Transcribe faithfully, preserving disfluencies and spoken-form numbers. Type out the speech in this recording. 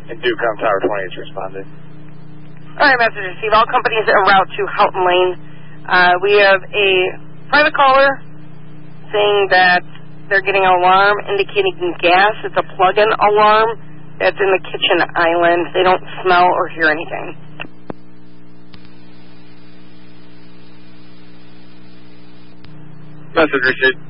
And Ducom Tower twenty has responded. All right, message received. All companies en route to Houghton Lane. Uh, we have a private caller saying that they're getting an alarm indicating gas. It's a plug-in alarm that's in the kitchen island. They don't smell or hear anything. Message received.